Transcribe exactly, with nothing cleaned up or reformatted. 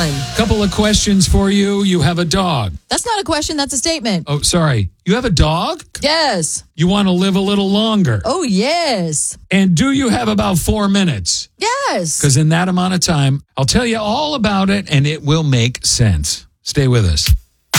time. Couple of questions for you. You have a dog. That's not a question. That's a statement. Oh, sorry. You have a dog? Yes. You want to live a little longer. Oh, yes. And do you have about four minutes? Yes. Because in that amount of time, I'll tell you all about it and it will make sense. Stay with us.